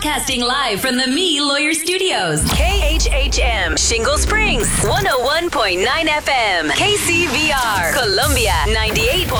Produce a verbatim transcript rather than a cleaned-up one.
Broadcasting live from the Me Lawyer Studios. K H H M, Shingle Springs, one oh one point nine F M. K C V R, Columbia, ninety-eight point